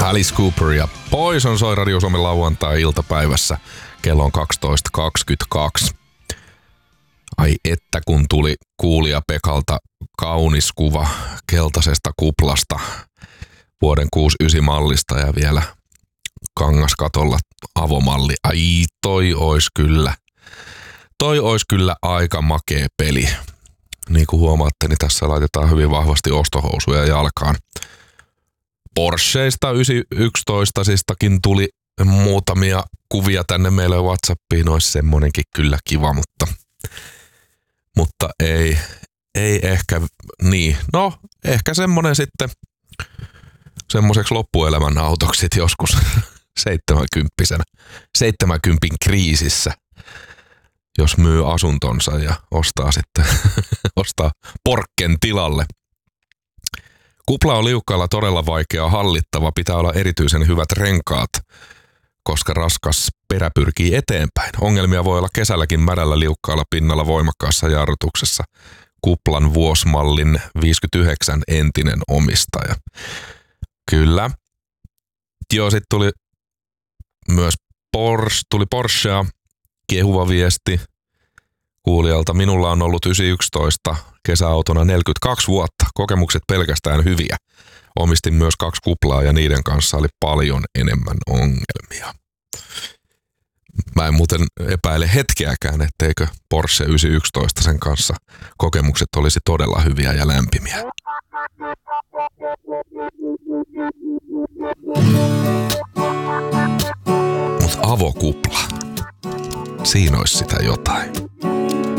Alice Cooper ja Poison soi Radio Suomen lauantai-iltapäivässä. Kello on 12.22. Ai että kun tuli kuulija Pekalta kaunis kuva keltaisesta kuplasta vuoden 69 mallista ja vielä kangaskatolla avomalli. Ai toi ois kyllä aika makea peli. Niin kuin huomaatte, niin tässä laitetaan hyvin vahvasti ostohousuja jalkaan. Porscheista 911-sistakin tuli muutamia kuvia tänne meille WhatsAppiin. Olisi semmonenkin kyllä kiva, mutta ei ehkä niin. No, ehkä semmonen sitten semmoiseksi loppuelämän autoksi joskus 70 kriisissä, jos myy asuntonsa ja ostaa porkken tilalle. Kupla on liukkaalla todella vaikea hallittava, pitää olla erityisen hyvät renkaat, koska raskas perä pyrkii eteenpäin. Ongelmia voi olla kesälläkin mädällä liukkaalla pinnalla voimakkaassa jarrutuksessa. Kuplan vuosmallin 59 entinen omistaja. Kyllä. Joo, sitten tuli myös Porschea, kehuva viesti kuulijalta. Minulla on ollut 911 kesäautona 42 vuotta. Kokemukset pelkästään hyviä. Omistin myös 2 kuplaa ja niiden kanssa oli paljon enemmän ongelmia. Mä en muuten epäile hetkeäkään, etteikö Porsche 911 sen kanssa kokemukset olisi todella hyviä ja lämpimiä. Mut avokupla. Siinä olisi sitä jotain.